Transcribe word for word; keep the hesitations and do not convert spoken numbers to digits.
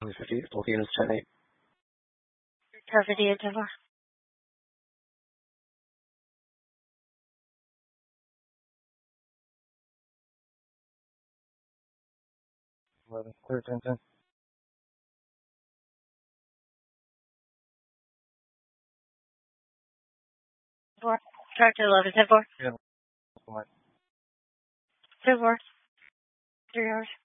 fifty, local units ten eight. Tower fifty-eight, ten four. eleven, clear, ten ten. Four. Tractor eleven, ten four. Yeah. Come on. ten four. Three hours.